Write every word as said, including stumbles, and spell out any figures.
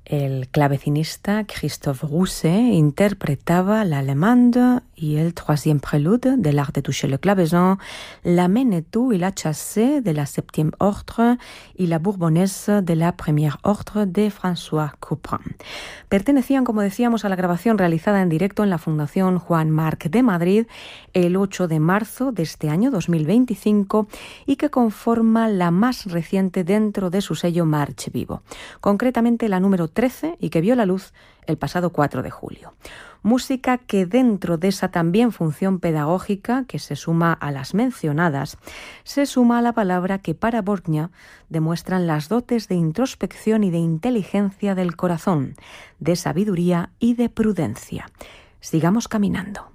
El clavecinista Christophe Rousset interpretaba l'Allemande y el troisième prélude de l'art de toucher le clavecin, la Menetou y la Chassée de la septième ordre y la Bourbonnaise de la première ordre de François Couperin. Pertenecían, como decíamos, a la grabación realizada en directo en la Fundación Juan March de Madrid el ocho de marzo de este año dos mil veinticinco y que conforma la más reciente dentro de su sello March Vivo, concretamente la número trece y que vio la luz el pasado cuatro de julio. Música que dentro de esa también función pedagógica que se suma a las mencionadas, se suma a la palabra que para Borgna demuestran las dotes de introspección y de inteligencia del corazón, de sabiduría y de prudencia. Sigamos caminando.